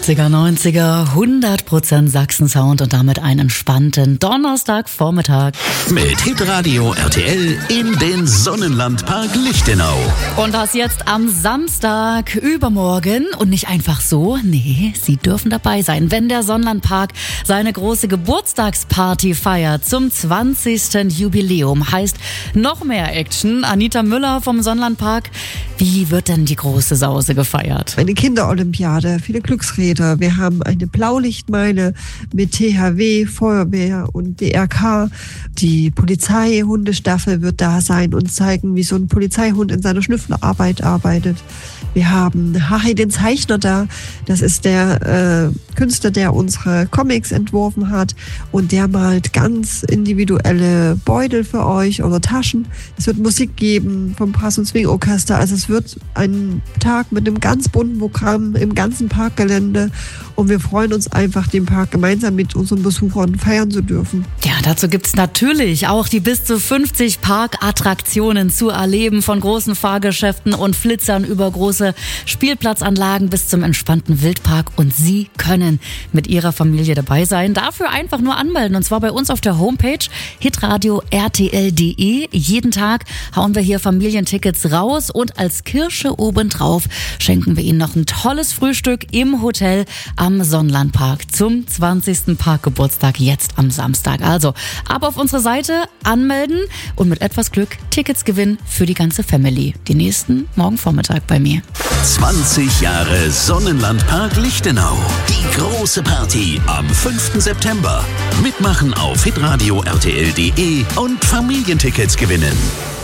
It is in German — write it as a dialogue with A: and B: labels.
A: 80er, 90er, 100% Sachsen-Sound und damit einen entspannten Donnerstagvormittag.
B: Mit Hitradio RTL in den Sonnenlandpark Lichtenau.
A: Und das jetzt am Samstag übermorgen und nicht einfach so, nee, Sie dürfen dabei sein, wenn der Sonnenlandpark seine große Geburtstagsparty feiert zum 20. Jubiläum. Heißt noch mehr Action. Anita Müller vom Sonnenlandpark. Wie wird denn die große Sause gefeiert?
C: Eine Kinderolympiade, viele Glücksräder. Wir haben eine Blaulichtmeile mit THW, Feuerwehr und DRK. Die Polizeihundestaffel wird da sein und zeigen, wie so ein Polizeihund in seiner Schnüffelarbeit arbeitet. Wir haben Harry den Zeichner da. Das ist der Künstler, der unsere Comics entworfen hat. Und der malt ganz individuelle Beutel für euch oder Taschen. Es wird Musik geben vom Brass- und Swing-Orchester. Also es wird ein Tag mit einem ganz bunten Programm im ganzen Parkgelände. Und wir freuen uns einfach, den Park gemeinsam mit unseren Besuchern feiern zu dürfen.
A: Ja, dazu gibt's natürlich auch die bis zu 50 Parkattraktionen zu erleben. Von großen Fahrgeschäften und Flitzern über große Spielplatzanlagen bis zum entspannten Wildpark. Und Sie können mit Ihrer Familie dabei sein. Dafür einfach nur anmelden. Und zwar bei uns auf der Homepage hitradio-rtl.de. Jeden Tag hauen wir hier Familientickets raus. Und als Kirsche obendrauf schenken wir Ihnen noch ein tolles Frühstück im Hotel am Sonnenlandpark zum 20. Parkgeburtstag jetzt am Samstag. Also ab auf unsere Seite anmelden und mit etwas Glück Tickets gewinnen für die ganze Family. Die nächsten morgen Vormittag bei mir.
B: 20 Jahre Sonnenlandpark Lichtenau. Die große Party am 5. September. Mitmachen auf hitradio-rtl.de und Familientickets gewinnen.